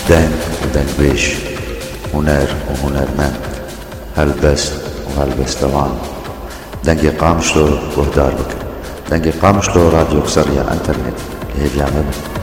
دنگ ودنگبيش، هنر وهنرمند، هلبست وهلبستوان. دنگ قامشلو وهدار بك، دنگ قامشلو راديو كسرية انترنت. هي بيعمل